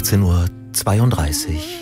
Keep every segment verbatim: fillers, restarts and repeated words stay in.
achtzehn Uhr zweiunddreißig.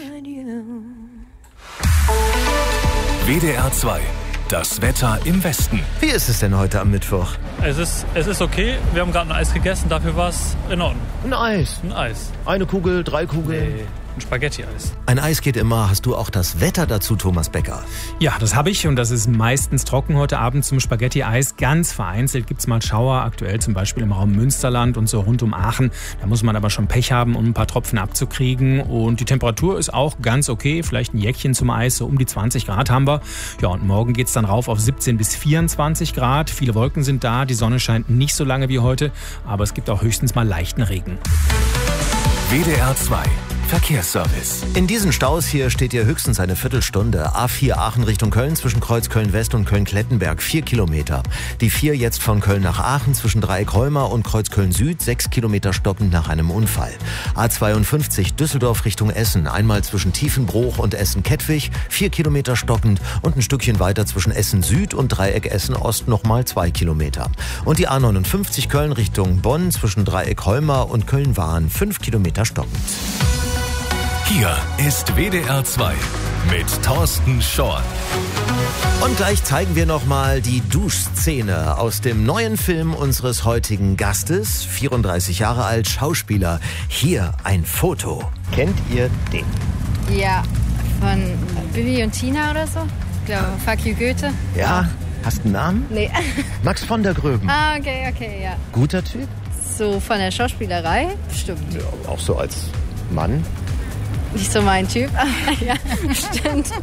W D R zwei. Das Wetter im Westen. Wie ist es denn heute am Mittwoch? Es ist, es ist okay. Wir haben gerade ein Eis gegessen, dafür war es in Ordnung. Ein Eis. Ein Eis. Eine Kugel, drei Kugeln. Nee, ein Spaghetti-Eis. Ein Eis geht immer. Hast du auch das Wetter dazu, Thomas Becker? Ja, das habe ich und das ist meistens trocken heute Abend zum Spaghetti-Eis. Ganz vereinzelt gibt es mal Schauer, aktuell zum Beispiel im Raum Münsterland und so rund um Aachen. Da muss man aber schon Pech haben, um ein paar Tropfen abzukriegen. Und die Temperatur ist auch ganz okay, vielleicht ein Jäckchen zum Eis, so um die zwanzig Grad haben wir. Ja, und morgen geht es dann rauf auf siebzehn bis vierundzwanzig Grad. Viele Wolken sind da, die Sonne scheint nicht so lange wie heute, aber es gibt auch höchstens mal leichten Regen. W D R zwei. Verkehrsservice. In diesen Staus hier steht ihr höchstens eine Viertelstunde. A vier Aachen Richtung Köln zwischen Kreuz Köln-West und Köln-Klettenberg, vier Kilometer. Die vier jetzt von Köln nach Aachen zwischen Dreieck-Holmer und Kreuz Köln-Süd, sechs Kilometer stockend nach einem Unfall. A zweiundfünfzig Düsseldorf Richtung Essen, einmal zwischen Tiefenbruch und Essen-Kettwig, vier Kilometer stockend und ein Stückchen weiter zwischen Essen-Süd und Dreieck Essen-Ost nochmal zwei Kilometer. Und die A neunundfünfzig Köln Richtung Bonn zwischen Dreieck-Holmer und Köln-Wahn, fünf Kilometer stockend. Hier ist W D R zwei mit Thorsten Schorn. Und gleich zeigen wir nochmal die Duschszene aus dem neuen Film unseres heutigen Gastes, vierunddreißig Jahre alt, Schauspieler. Hier ein Foto. Kennt ihr den? Ja, von Bibi und Tina oder so. Ich glaube, Fuck you Goethe. Ja, hast du einen Namen? Nee. Max von der Gröben. Ah, okay, okay, ja. Guter Typ? So von der Schauspielerei? Bestimmt. Ja, auch so als Mann. Nicht so mein Typ, aber ja, stimmt.